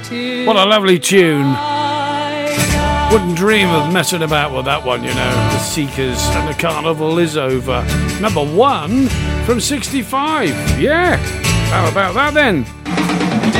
What a lovely tune. Wouldn't dream of messing about with that one, you know. The Seekers and the Carnival is over. Number 1 from 65. Yeah, how about that then?